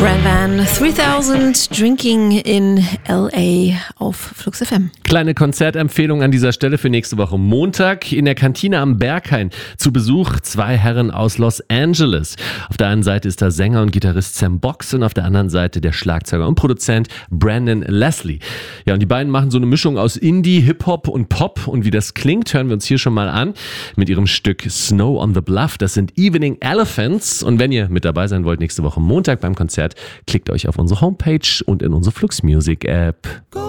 Brand Van 3000 Drinking in LA auf Flux FM. Kleine Konzertempfehlung an dieser Stelle für nächste Woche Montag. In der Kantine am Berghain zu Besuch 2 Herren aus Los Angeles. Auf der einen Seite ist der Sänger und Gitarrist Sam Box und auf der anderen Seite der Schlagzeuger und Produzent Brandon Leslie. Ja, und die beiden machen so eine Mischung aus Indie, Hip-Hop und Pop. Und wie das klingt, hören wir uns hier schon mal an mit ihrem Stück Snow on the Bluff. Das sind Evening Elephants. Und wenn ihr mit dabei sein wollt nächste Woche Montag beim Konzert, klickt euch auf unsere Homepage und in unsere Flux Music App.